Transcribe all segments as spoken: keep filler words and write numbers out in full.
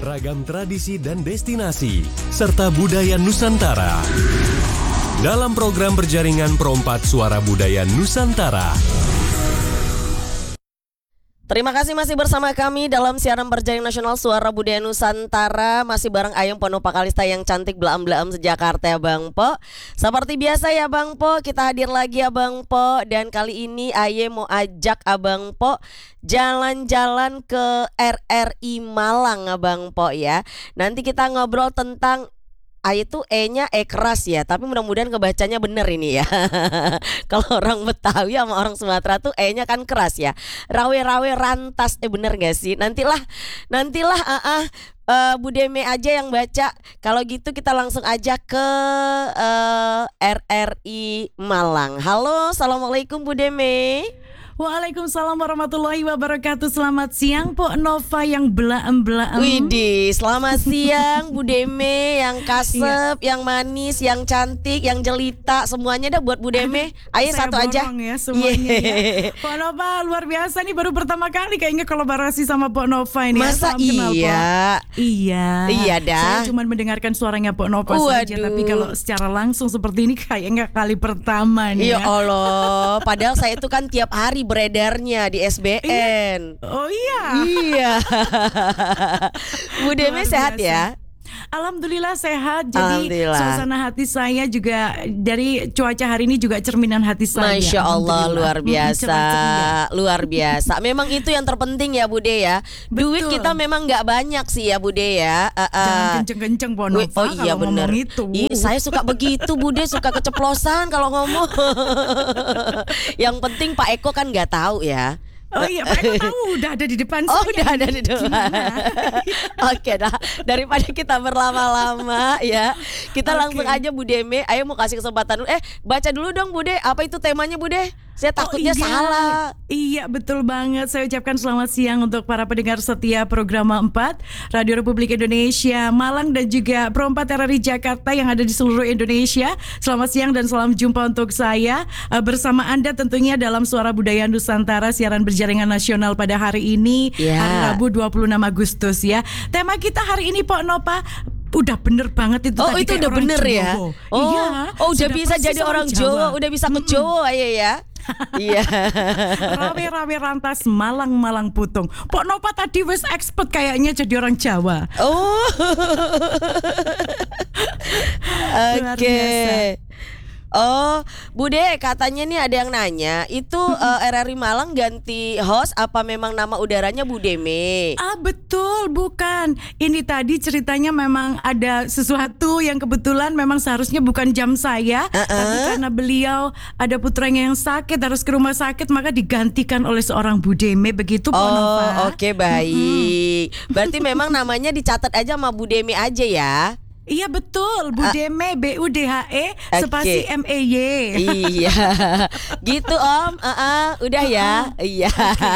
ragam tradisi dan destinasi, serta budaya Nusantara. Dalam program berjaringan Perompat Suara Budaya Nusantara. Terima kasih masih bersama kami dalam siaran berjaring nasional Suara Budaya Nusantara. Masih bareng Ayung Ponopa Kalista yang cantik belaam-belaam sejakarta ya Bang Po. Seperti biasa ya Bang Po, kita hadir lagi ya Bang Po. Dan kali ini Aye mau ajak Abang Po jalan-jalan ke R R I Malang Abang Po ya. Nanti kita ngobrol tentang A itu E-nya E keras ya, tapi mudah-mudahan kebacanya bener ini ya. Kalau orang Betawi sama orang Sumatera tuh E-nya kan keras ya. Rawe-rawe rantas, eh bener gak sih? Nantilah, nantilah uh, uh, uh, Bu Deme aja yang baca. Kalau gitu kita langsung aja ke uh, R R I Malang. Halo, assalamualaikum Bu Deme. Waalaikumsalam warahmatullahi wabarakatuh. Selamat siang Pok Nova yang belaem-belaem. Widih, selamat siang Bu Deme yang kasep, yang manis, yang cantik, yang jelita. Semuanya dah buat Bu Deme. Ayo Saya satu aja ya semuanya ya. Pok Nova luar biasa nih, baru pertama kali kayaknya kolaborasi sama Pok Nova ini. Masa ya. Kenal, iya? Pok. Iya. Iya dah. Saya cuma mendengarkan suaranya Pok Nova saja, tapi kalau secara langsung seperti ini kayaknya kali pertama nih. Ya Allah, padahal saya itu kan tiap hari beredarnya di S B N. Oh iya. Iya. Bu Deme sehat ya? Alhamdulillah sehat. Jadi Alhamdulillah. suasana hati saya juga dari cuaca hari ini juga cerminan hati saya. Masya Allah, luar biasa, hmm, luar biasa. Memang itu yang terpenting ya Bude ya. Betul. Duit kita memang nggak banyak sih ya Bude ya. Uh, uh. Jangan kenceng-kenceng Pok Nova. Oh iya benar. Ih, saya suka begitu Bude, suka keceplosan kalau ngomong. Yang penting Pak Eko kan nggak tahu ya. Oh iya, Pak Eko tahu, udah ada di depan Oh, saya. udah ada di depan. Oke dah, daripada kita berlama-lama ya, kita Oke. langsung aja Bu Deme. Ayo mau kasih kesempatan dulu. Eh, baca dulu dong Bude, apa itu temanya Bude? Saya takutnya Oh, iya. salah. Iya betul banget. Saya ucapkan selamat siang untuk para pendengar setia program empat Radio Republik Indonesia Malang dan juga Perompat R R I Jakarta yang ada di seluruh Indonesia. Selamat siang dan salam jumpa untuk saya uh, bersama Anda tentunya dalam Suara Budaya Nusantara, siaran berjaringan nasional pada hari ini, Ya. hari Rabu dua puluh enam Agustus ya. Tema kita hari ini Pok Nova udah bener banget itu. Oh tadi itu kayak udah orang bener ya. Jawa. Oh, Iya. oh udah Sudah bisa persis jadi orang Jawa, udah bisa ke Jawa aja ya. Iya. Rawe-rawe rantas Malang-Malang putung. Pok Nova tadi wis expert kayaknya jadi orang Jawa. Oh. Luar Oke. biasa. Oh, Bude, katanya nih ada yang nanya, itu uh, R R I Malang ganti host apa memang nama udaranya Bu Deme? Ah betul, bukan. Ini tadi ceritanya memang ada sesuatu yang kebetulan memang seharusnya bukan jam saya, Uh-uh. tapi karena beliau ada putranya yang sakit harus ke rumah sakit, maka digantikan oleh seorang Bu Deme, begitu Pok Oh, Nova. oke baik. Berarti memang namanya dicatat aja sama Bu Deme aja ya. Iya betul, Bu Deme, B U D H E spasi M E Y. Iya. Gitu Om. Uh-uh. Udah ya. Iya.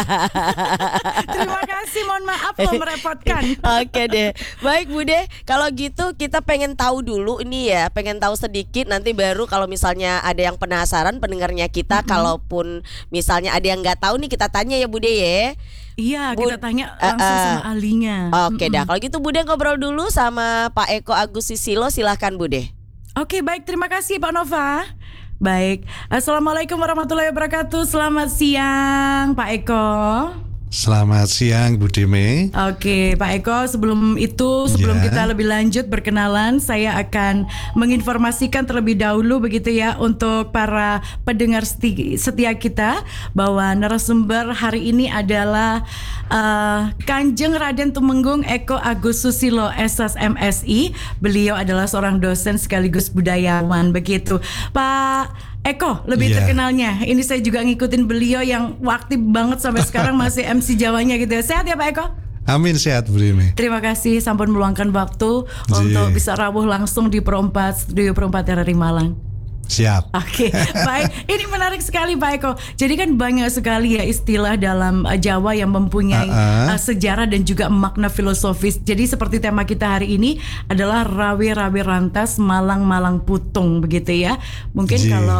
Terima kasih, mohon maaf loh merepotkan. Oke deh. Baik Bude, kalau gitu kita pengen tahu dulu ini ya, pengen tahu sedikit, nanti baru kalau misalnya ada yang penasaran pendengarnya kita, mm-hmm. kalaupun misalnya ada yang nggak tahu nih kita tanya ya Bude ya. Iya, Bu- kita tanya langsung uh, uh. sama ahlinya. Oke dah, kalau gitu Bude ngobrol dulu sama Pak Eko Agus Susilo, silahkan Bude. Oke, baik, terima kasih Pak Nova. Baik, Assalamualaikum warahmatullahi wabarakatuh. Selamat siang Pak Eko. Selamat siang Bu Deme. Oke Pak Eko, sebelum itu sebelum Ya. kita lebih lanjut berkenalan, saya akan menginformasikan terlebih dahulu begitu ya untuk para pendengar seti- setia kita bahwa narasumber hari ini adalah uh, Kanjeng Raden Tumenggung Eko Agus Susilo S S M Si. Beliau adalah seorang dosen sekaligus budayawan begitu. Pak Eko lebih Iya. terkenalnya. Ini saya juga ngikutin beliau yang aktif banget sampai sekarang masih M C Jawanya gitu ya. Sehat ya Pak Eko? Amin, sehat Bu Deme. Terima kasih sampun meluangkan waktu Iya. untuk bisa rawuh langsung di Perompat Studio Perompat R R I Malang. Siap. Oke, baik. Ini menarik sekali Pak Eko. Jadi kan banyak sekali ya istilah dalam uh, Jawa yang mempunyai Uh-uh. uh, sejarah dan juga makna filosofis. Jadi seperti tema kita hari ini adalah rawe-rawe rantas Malang-Malang putung begitu ya. Mungkin Ji. kalau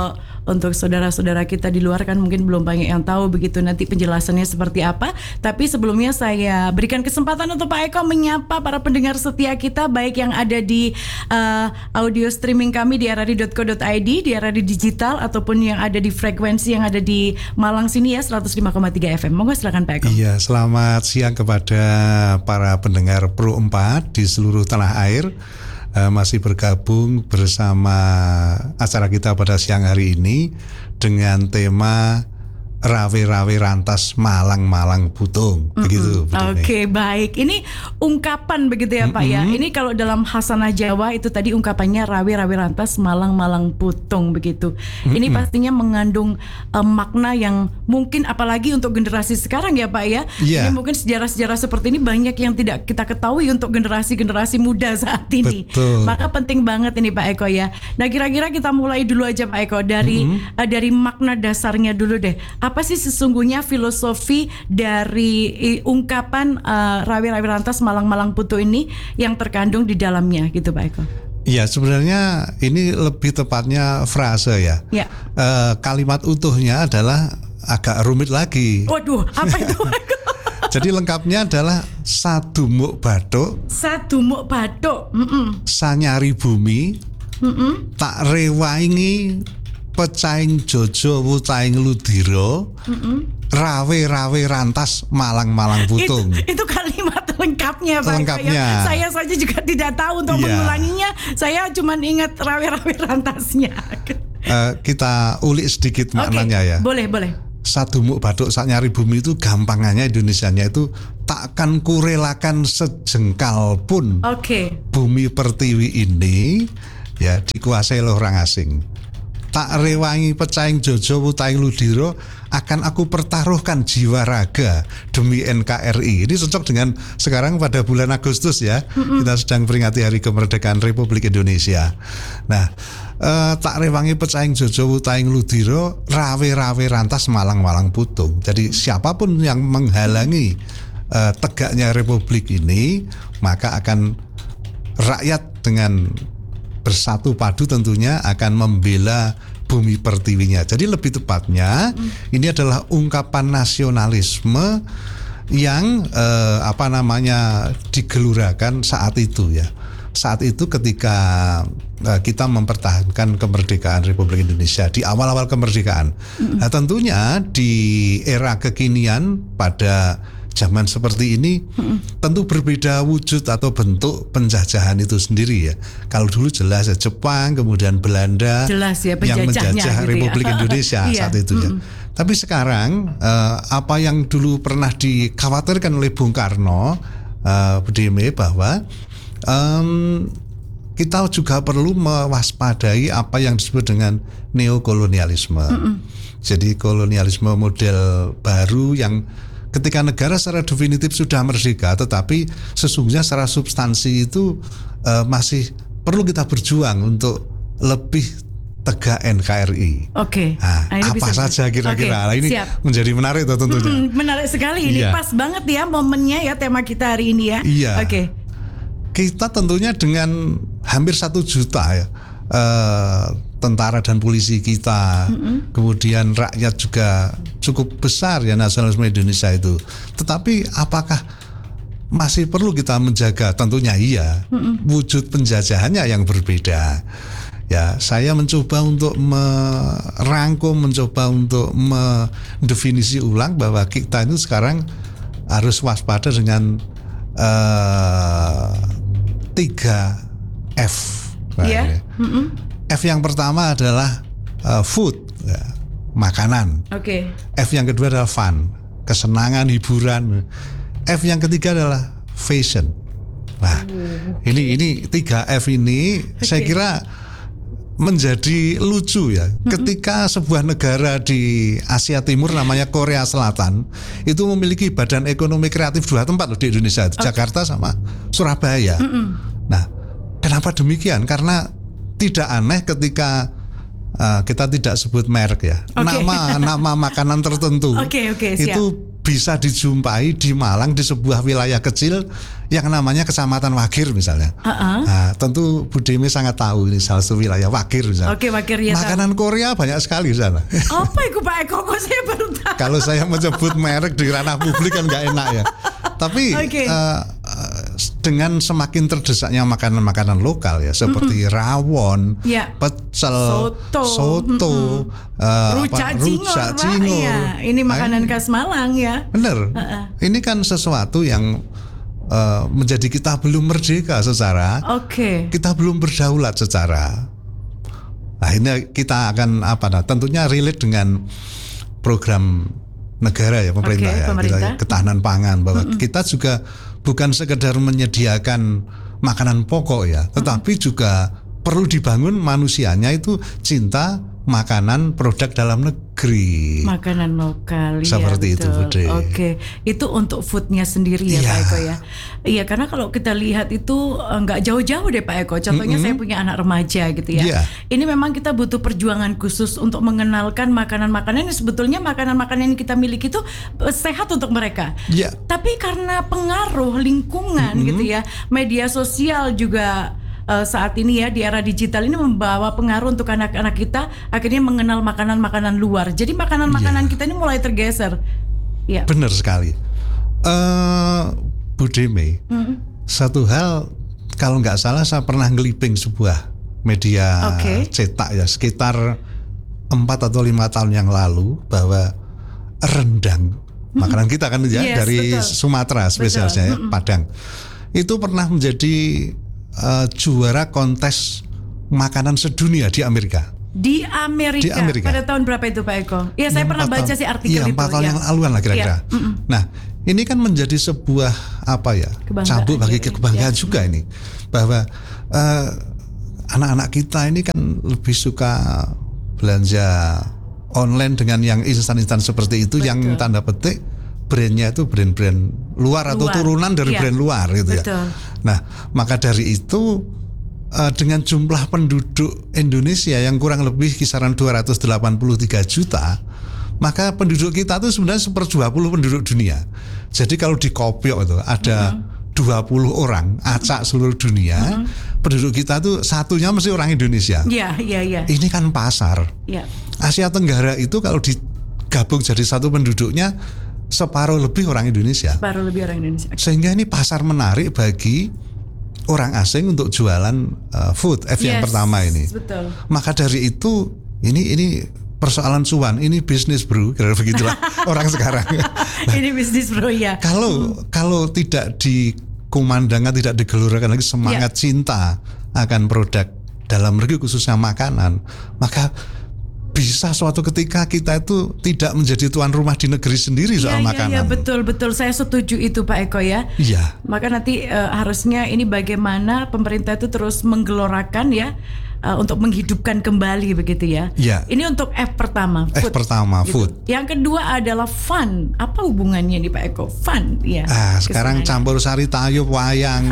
untuk saudara-saudara kita di luar kan mungkin belum banyak yang tahu begitu nanti penjelasannya seperti apa. Tapi sebelumnya saya berikan kesempatan untuk Pak Eko menyapa para pendengar setia kita baik yang ada di uh, audio streaming kami di r r i dot co dot i d, di R R I Digital ataupun yang ada di frekuensi yang ada di Malang sini ya seratus lima koma tiga F M. Monggo silakan Pak Eko. Iya, selamat siang kepada para pendengar Pro empat di seluruh tanah air. Uh, masih bergabung bersama acara kita pada siang hari ini dengan tema Rawe-rawe rantas Malang-Malang Putung, mm-hmm. begitu. Oke, okay, baik. Ini ungkapan begitu ya, mm-hmm. Pak ya. Ini kalau dalam Hasanah Jawa itu tadi ungkapannya rawe-rawe rantas Malang-Malang Putung begitu. Mm-hmm. Ini pastinya mengandung um, makna yang mungkin apalagi untuk generasi sekarang ya, Pak ya. Yeah. Ini mungkin sejarah-sejarah seperti ini banyak yang tidak kita ketahui untuk generasi-generasi muda saat ini. Betul. Maka penting banget ini Pak Eko ya. Nah, kira-kira kita mulai dulu aja Pak Eko dari mm-hmm. uh, dari makna dasarnya dulu deh. Apa sih sesungguhnya filosofi dari ungkapan uh, rawe-rawe rantas Malang-Malang Putu ini yang terkandung di dalamnya gitu Pak Eko? Ya sebenarnya ini lebih tepatnya frase ya. Ya. Uh, kalimat utuhnya adalah agak rumit lagi. Waduh, apa itu Pak Eko? Jadi lengkapnya adalah sadumuk bathuk, sadumuk bathuk, mm-mm. sanyari bumi, mm-mm. tak rewangi pecaing jojo wucaing ludira, mm-hmm. rawe-rawe rantas Malang-Malang Putung. Itu, itu kalimat lengkapnya Pak. Lengkapnya. Ya. Saya saja juga tidak tahu untuk yeah. mengulanginya. Saya cuma ingat rawe-rawe rantasnya. Uh, kita ulik sedikit maknanya okay. ya. Boleh, boleh. Sadumuk bathuk sanyari bumi itu gampangannya Indonesianya itu takkan kurelakan sejengkal pun. Oke. Okay. Bumi pertiwi ini ya dikuasai oleh orang asing. Tak rewangi pecaing jojo wucaing ludira akan aku pertaruhkan jiwa raga demi N K R I. Ini cocok dengan sekarang pada bulan Agustus ya. Mm-hmm. Kita sedang peringati Hari Kemerdekaan Republik Indonesia. Nah, eh, tak rewangi pecaing jojo wucaing ludira rawe-rawe rantas Malang-Malang Putung. Jadi siapapun yang menghalangi eh, tegaknya Republik ini, maka akan rakyat dengan bersatu padu tentunya akan membela bumi pertiwinya. Jadi lebih tepatnya mm. ini adalah ungkapan nasionalisme yang eh, apa namanya digelurakan saat itu ya. Saat itu ketika eh, kita mempertahankan kemerdekaan Republik Indonesia di awal-awal kemerdekaan. Mm. Nah, tentunya di era kekinian pada zaman seperti ini hmm. tentu berbeda wujud atau bentuk penjajahan itu sendiri ya. Kalau dulu jelas ya Jepang, kemudian Belanda jelas ya, yang menjajah gitu Republik ya. Indonesia saat itu ya. Hmm. Tapi sekarang uh, apa yang dulu pernah dikhawatirkan oleh Bung Karno, uh, B D M bahwa um, kita juga perlu mewaspadai apa yang disebut dengan neokolonialisme. Hmm. Jadi kolonialisme model baru yang ketika negara secara definitif sudah merdeka, tetapi sesungguhnya secara substansi itu uh, masih perlu kita berjuang untuk lebih tegak N K R I. Oke. Okay. Nah, nah, apa bisa saja kira-kira? Okay, nah, ini siap. Menjadi menarik tuh tentunya. Mm-hmm, menarik sekali ini, iya. Pas banget ya momennya ya tema kita hari ini ya. Iya. Oke. Okay. Kita tentunya dengan hampir satu juta ya. Uh, tentara dan polisi kita, mm-hmm. kemudian rakyat juga cukup besar ya nasionalisme Indonesia itu. Tetapi apakah masih perlu kita menjaga? Tentunya iya. Mm-hmm. Wujud penjajahannya yang berbeda. Ya, saya mencoba untuk merangkum, mencoba untuk mendefinisi ulang bahwa kita itu sekarang harus waspada dengan uh, tiga F. Iya. Yeah. Mm-hmm. F yang pertama adalah uh, food, ya, makanan. Oke. Okay. F yang kedua adalah fun, kesenangan, hiburan. F yang ketiga adalah fashion. Nah, uh, okay. ini ini tiga F ini okay. saya kira menjadi lucu ya. Mm-hmm. Ketika sebuah negara di Asia Timur namanya Korea Selatan itu memiliki badan ekonomi kreatif dua tempat loh di Indonesia, okay. Jakarta sama Surabaya. Mm-hmm. Nah, kenapa demikian? Karena tidak aneh ketika uh, kita tidak sebut merek ya, okay. nama nama makanan tertentu okay, okay, itu bisa dijumpai di Malang di sebuah wilayah kecil yang namanya Kecamatan Wagir misalnya. Uh-uh. Nah, tentu Bu Demi sangat tahu ini salah satu wilayah Wagir misalnya. Oke, Wagir ya. Makanan tahu. Korea banyak sekali di sana. Apa itu Pak Eko? Kok saya baru tahu. Kalau saya menyebut merek di ranah publik kan nggak enak ya. Tapi okay. uh, dengan semakin terdesaknya makanan-makanan lokal ya seperti mm-hmm. rawon, yeah. pecel, soto, soto mm-hmm. uh, rujak cingur, cingur. Ya. Ini makanan Ay, khas Malang ya. Bener. Uh-uh. Ini kan sesuatu yang uh, menjadi kita belum merdeka secara, okay. kita belum berdaulat secara. Nah ini kita akan apa? Nah tentunya relate dengan program negara ya pemerintah okay, ya pemerintah. Kita, ketahanan pangan bahwa mm-hmm. kita juga bukan sekedar menyediakan makanan pokok ya, tetapi mm-hmm. juga perlu dibangun manusianya itu cinta makanan produk dalam negeri. Makanan lokal. Seperti ya, itu, Bude. Oke, itu untuk foodnya sendiri ya, ya Pak Eko ya. Iya, karena kalau kita lihat itu nggak jauh-jauh deh Pak Eko. Contohnya mm-hmm. saya punya anak remaja gitu ya. ya. Ini memang kita butuh perjuangan khusus untuk mengenalkan makanan-makanan yang sebetulnya makanan-makanan yang kita miliki itu sehat untuk mereka. Ya. Tapi karena pengaruh lingkungan mm-hmm. gitu ya, media sosial juga Uh, saat ini ya di era digital ini membawa pengaruh untuk anak-anak kita akhirnya mengenal makanan-makanan luar. Jadi makanan-makanan yeah. kita ini mulai tergeser. Ya. Benar sekali. Uh, Bu Demi, mm-hmm. satu hal kalau nggak salah saya pernah ngeliping sebuah media okay. cetak ya sekitar empat atau lima tahun yang lalu bahwa rendang mm-hmm. makanan kita kan ya yes, dari betul. Sumatera spesialnya ya, mm-hmm. Padang itu pernah menjadi Uh, juara kontes makanan sedunia di Amerika. Di Amerika. Di Amerika. Pada tahun berapa itu Pak Eko? Ya saya pernah baca sih artikel ya, itu. empat tahun ya. yang laluan lah kira-kira. Ya. Nah ini kan menjadi sebuah apa ya cambuk bagi kebanggaan ya. juga ini bahwa uh, anak-anak kita ini kan lebih suka belanja online dengan yang instan-instan seperti itu. Betul. Yang tanda petik brandnya itu brand-brand luar, luar atau turunan dari ya. brand luar gitu Betul. ya. Nah, maka dari itu uh, dengan jumlah penduduk Indonesia yang kurang lebih kisaran dua ratus delapan puluh tiga juta, maka penduduk kita itu sebenarnya seper dua puluh penduduk dunia. Jadi kalau di Kopiok itu ada uh-huh. dua puluh orang acak seluruh dunia, uh-huh. penduduk kita itu satunya mesti orang Indonesia. Iya, iya, iya. Ini kan pasar. Ya. Asia Tenggara itu kalau digabung jadi satu penduduknya separuh lebih orang Indonesia. Separuh lebih orang Indonesia. Sehingga ini pasar menarik bagi orang asing untuk jualan uh, food F yes, yang pertama ini. Betul. Maka dari itu ini ini persoalan cuan, ini bisnis bro, kira-kira begitulah orang sekarang. Nah, ini bisnis bro ya. Kalau hmm. kalau tidak dikumandangkan, tidak digelurakan lagi semangat yeah. cinta akan produk dalam negeri khususnya makanan, maka bisa suatu ketika kita itu tidak menjadi tuan rumah di negeri sendiri soal ya, makanan. Iya, ya, betul betul saya setuju itu Pak Eko ya. Iya. Maka nanti uh, harusnya ini bagaimana pemerintah itu terus menggelorakan ya uh, untuk menghidupkan kembali begitu ya. Iya. Ini untuk F pertama. Food, F pertama gitu. Food. Yang kedua adalah fun. Apa hubungannya nih Pak Eko? Fun ya. Ah sekarang campur sari tayub wayang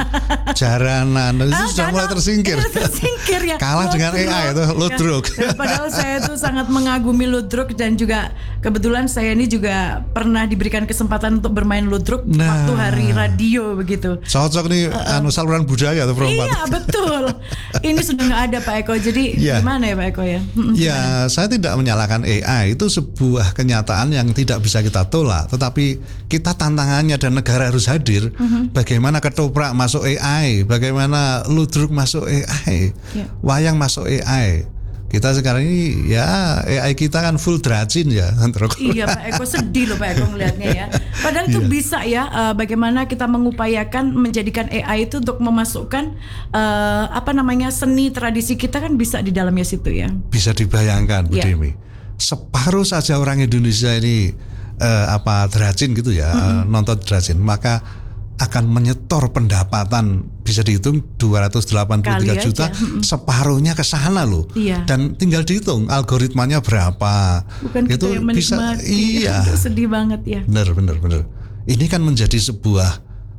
jaranan itu ah, sudah mulai tersingkir. Tersingkir ya. Kalah dengan A I itu ludruk. Ya, padahal saya tuh sangat mengagumi ludruk dan juga kebetulan saya ini juga pernah diberikan kesempatan untuk bermain ludruk nah, waktu hari radio begitu. Cocok nih uh, anu saluran budaya atau perempuan. Iya betul. Ini sudah nggak ada Pak Eko. Jadi yeah. gimana ya Pak Eko ya? Ya saya tidak menyalahkan A I, itu sebuah kenyataan yang tidak bisa kita tolak. Tetapi kita tantangannya dan negara harus hadir. Uh-huh. Bagaimana ketoprak masuk A I, bagaimana ludruk masuk A I, yeah. wayang masuk A I. Kita sekarang ini ya A I kita kan full dracin ya. Iya Pak Eko, sedih loh Pak Eko melihatnya ya. Padahal itu yeah. bisa ya uh, bagaimana kita mengupayakan menjadikan A I itu untuk memasukkan uh, apa namanya seni tradisi kita kan bisa di dalamnya situ ya. Bisa dibayangkan Bu yeah. Demi. Separuh saja orang Indonesia ini uh, apa dracin gitu ya, mm-hmm. uh, nonton dracin, maka akan menyetor pendapatan bisa dihitung dua ratus delapan puluh tiga juta, mm-hmm. separuhnya ke sana loh. Iya. Dan tinggal dihitung algoritmanya berapa. Bukan itu yang bisa iya. Itu sedih banget ya. Benar benar benar. Ini kan menjadi sebuah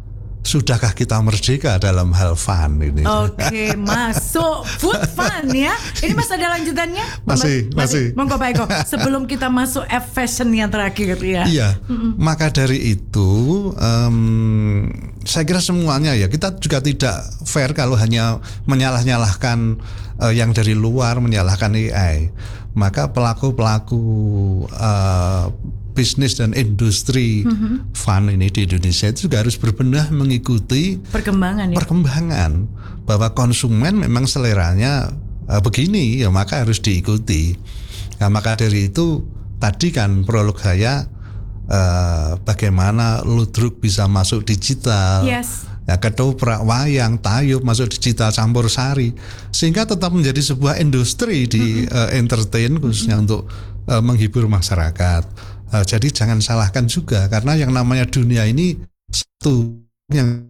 sudahkah kita merdeka dalam hal fun ini? Oke, masuk food fun ya. Ini masih ada lanjutannya? Masih, masih. Monggo Pak Eko, sebelum kita masuk F fashion yang terakhir ya. Iya, mm-mm. Maka dari itu um, saya kira semuanya ya, kita juga tidak fair kalau hanya menyalah-nyalahkan uh, yang dari luar, menyalahkan A I. Maka pelaku-pelaku uh, bisnis dan industri mm-hmm. fun ini di Indonesia itu juga harus berbenah mengikuti perkembangan ya? perkembangan bahwa konsumen memang seleranya uh, begini ya, maka harus diikuti. Nah, maka dari itu tadi kan prolog saya uh, bagaimana ludruk bisa masuk digital. Yes. Ya, ketoprak, wayang, tayub masuk digital, campur sari, sehingga tetap menjadi sebuah industri di mm-hmm. uh, entertain khususnya mm-hmm. untuk uh, menghibur masyarakat. Uh, jadi jangan salahkan juga, karena yang namanya dunia ini satu yang.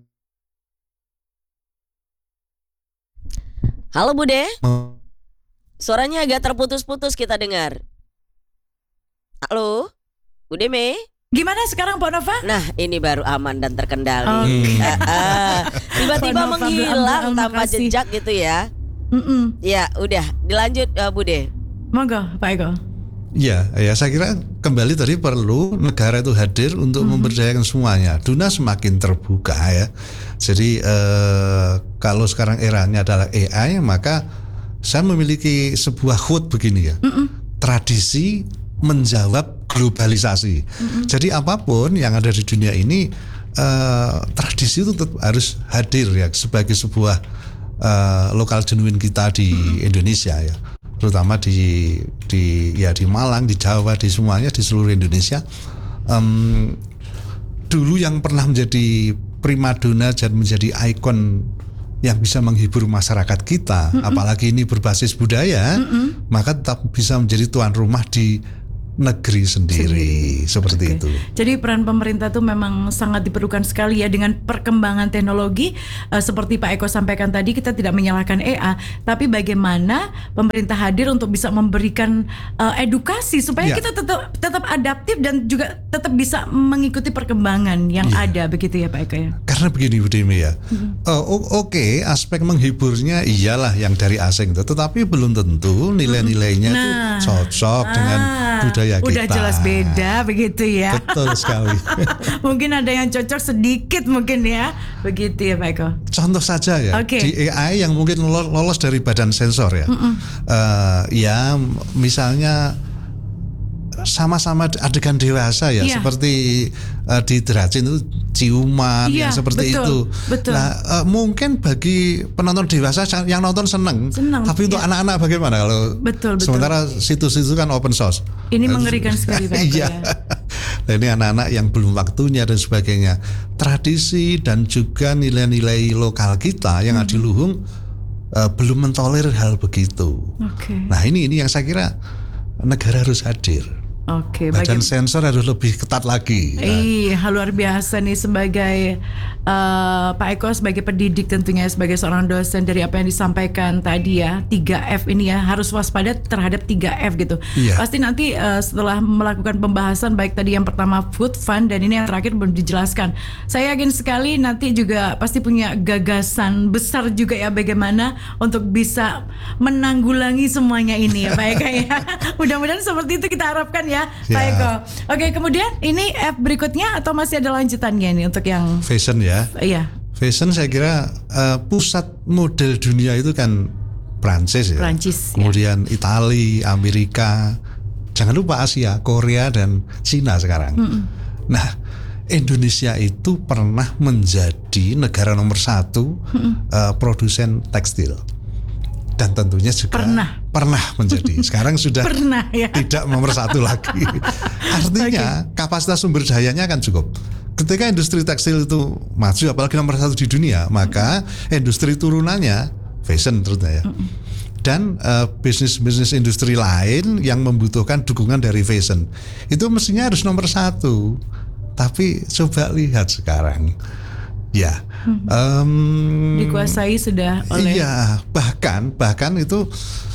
Halo Bude, suaranya agak terputus-putus kita dengar. Halo, Bude Me. Gimana sekarang Pak Nova? Nah ini baru aman dan terkendali. Okay. uh, uh, Tiba-tiba menghilang tanpa jejak gitu ya. Mm-mm. Ya udah dilanjut uh, Bude. Monggo Pak Eko. Ya, ya saya kira kembali tadi perlu negara itu hadir untuk mm-hmm. memberdayakan semuanya. Dunia semakin terbuka ya. Jadi eh, kalau sekarang eranya adalah A I, maka saya memiliki sebuah quote begini ya. Mm-hmm. Tradisi menjawab globalisasi. Mm-hmm. Jadi apapun yang ada di dunia ini, eh, tradisi itu tetap harus hadir ya sebagai sebuah eh, lokal genuine kita di mm-hmm. Indonesia ya. Terutama di di ya di Malang, di Jawa, di semuanya, di seluruh Indonesia. Um, dulu yang pernah menjadi primadona dan menjadi ikon yang bisa menghibur masyarakat kita, mm-mm. apalagi ini berbasis budaya, mm-mm. maka tetap bisa menjadi tuan rumah di negeri sendiri, sendiri. Seperti okay. itu. Jadi peran pemerintah itu memang sangat diperlukan sekali ya dengan perkembangan teknologi uh, seperti Pak Eko sampaikan tadi, kita tidak menyalahkan A I, tapi bagaimana pemerintah hadir untuk bisa memberikan uh, edukasi supaya ya. kita tetap tetap adaptif dan juga tetap bisa mengikuti perkembangan yang ya. ada begitu ya Pak Eko ya. Karena begini Bu Demi ya, hmm. uh, oke okay, aspek menghiburnya iyalah yang dari asing itu, tetapi belum tentu nilai-nilainya itu nah. cocok ah. dengan budaya kita. Udah jelas beda begitu ya. Betul sekali. Mungkin ada yang cocok sedikit mungkin ya. Begitu ya Pak Eko. Contoh saja ya, okay. di A I yang mungkin lolos dari badan sensor ya. Uh, ya misalnya sama-sama adegan dewasa ya, yeah. seperti uh, di Dracin itu ciuman yeah, yang seperti betul, itu. Betul. Nah, uh, mungkin bagi penonton dewasa yang nonton seneng, seneng tapi yeah. untuk anak-anak bagaimana kalau betul, betul. sementara situs itu kan open source. Ini mengerikan sekali Pak Eko ya. Nah, ini anak-anak yang belum waktunya dan sebagainya. Tradisi dan juga nilai-nilai lokal kita yang hmm. adiluhung uh, belum mentolerir hal begitu. Okay. Nah, ini ini yang saya kira negara harus hadir. Oke, badan bagi... sensor harus lebih ketat lagi. Iya, nah. luar biasa nih sebagai uh, Pak Eko sebagai pendidik tentunya sebagai seorang dosen dari apa yang disampaikan tadi ya, tiga F ini ya, harus waspada terhadap tiga F gitu. Iya. Pasti nanti uh, setelah melakukan pembahasan baik tadi yang pertama food fun dan ini yang terakhir belum dijelaskan. Saya yakin sekali nanti juga pasti punya gagasan besar juga ya bagaimana untuk bisa menanggulangi semuanya ini ya Pak Eko ya. Mudah-mudahan seperti itu kita harapkan ya. Ya, Pak Eko. Oke, kemudian ini F berikutnya atau masih ada lanjutannya nih untuk yang fashion ya? Iya. Fashion saya kira uh, pusat model dunia itu kan Prancis ya. Prancis. Kemudian ya. Italia, Amerika, jangan lupa Asia, Korea dan Cina sekarang. Mm-mm. Nah, Indonesia itu pernah menjadi negara nomor satu uh, produsen tekstil. Dan tentunya juga pernah, pernah menjadi. Sekarang sudah pernah, ya. tidak nomor satu lagi. Artinya okay. kapasitas sumber dayanya kan cukup. Ketika industri tekstil itu maju, apalagi nomor satu di dunia, maka industri turunannya fashion terutama ya. Dan uh, bisnis-bisnis industri lain yang membutuhkan dukungan dari fashion itu mestinya harus nomor satu. Tapi coba lihat sekarang. Ya, um, dikuasai sudah oleh. Iya, bahkan bahkan itu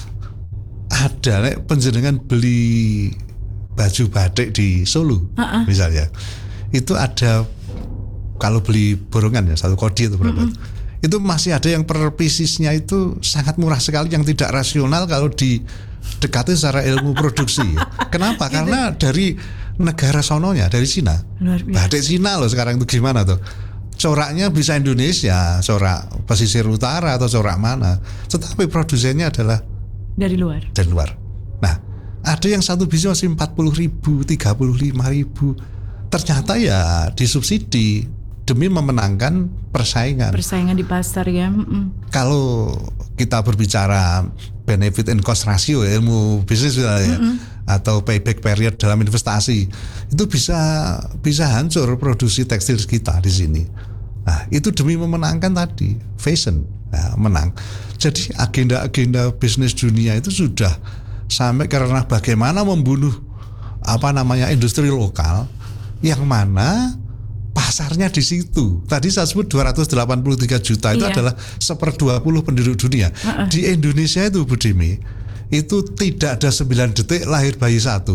ada penjenengan beli baju batik di Solo, uh-uh. misalnya, itu ada kalau beli borongan ya satu kodi itu berapa? Mm-hmm. Itu masih ada yang per piecesnya itu sangat murah sekali, yang tidak rasional kalau didekati secara ilmu produksi. Kenapa? Karena dari negara sononya, dari Cina. Batik Cina loh sekarang itu gimana tuh? Coraknya bisa Indonesia, corak pesisir utara atau corak mana, tetapi produsennya adalah dari luar. Dari luar. Nah, ada yang satu biji masih empat puluh ribu, tiga puluh lima ribu. Ternyata ya disubsidi demi memenangkan persaingan. Persaingan di pasar ya. Mm-mm. Kalau kita berbicara benefit and cost ratio, ilmu bisnis ya, mm-hmm. atau payback period dalam investasi, itu bisa bisa hancur produksi tekstil kita di sini. Nah, itu demi memenangkan tadi fashion, nah, menang. Jadi agenda-agenda bisnis dunia itu sudah sampai karena bagaimana membunuh apa namanya industri lokal, yang mana pasarnya di situ. Tadi saya sebut dua ratus delapan puluh tiga juta itu iya. adalah seperdua puluh penduduk dunia. Uh-uh. Di Indonesia itu Bu Dimi, itu tidak ada sembilan detik lahir bayi satu.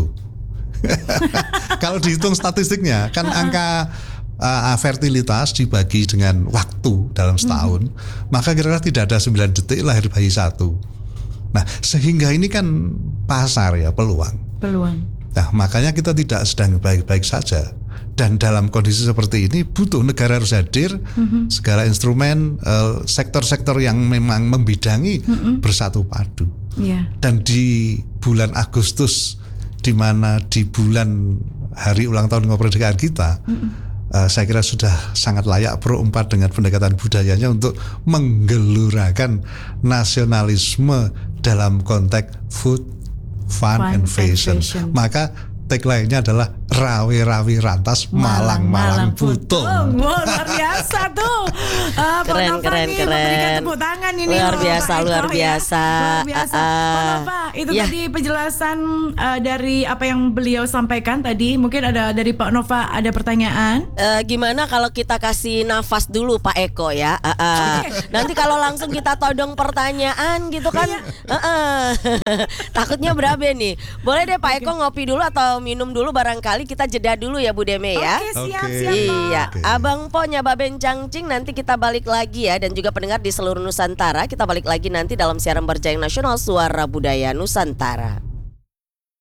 Kalau dihitung statistiknya kan uh-uh. angka uh, fertilitas dibagi dengan waktu dalam setahun, uh-huh. maka kira-kira tidak ada sembilan detik lahir bayi satu. Nah, sehingga ini kan pasar ya, peluang. Peluang. Nah, makanya kita tidak sedang baik-baik saja. Dan dalam kondisi seperti ini butuh negara harus hadir, mm-hmm. segala instrumen, uh, sektor-sektor yang memang membidangi mm-hmm. bersatu padu. Yeah. Dan di bulan Agustus, di mana di bulan hari ulang tahun kemerdekaan kita, mm-hmm. uh, saya kira sudah sangat layak Pro empat dengan pendekatan budayanya untuk menggelurakan nasionalisme dalam konteks food, fun, fun and fashion. And fashion. Maka tagline-nya adalah rawe-rawe rantas malang-malang putung. Wow, luar biasa tuh. Uh, keren, keren, nih, keren. Tepuk tangan ini. Luar loh, biasa, Pak luar Eko, biasa. Ya. Luar biasa. Uh, uh, Pak Nova, itu ya. tadi penjelasan uh, dari apa yang beliau sampaikan tadi. Mungkin ada dari Pak Nova ada pertanyaan. Uh, gimana kalau kita kasih nafas dulu Pak Eko ya? Uh, uh. Nanti kalau langsung kita todong pertanyaan gitu kan, uh, uh. takutnya berabe nih. Boleh deh Pak Eko ngopi dulu atau minum dulu, barangkali kita jeda dulu ya Bu Deme ya. Oke, siap, okay. siap. Iya, okay. Abang Po Nya Baben Cangcing, nanti kita balik lagi ya, dan juga pendengar di seluruh Nusantara, kita balik lagi nanti dalam siaran Berjayang Nasional Suara Budaya Nusantara.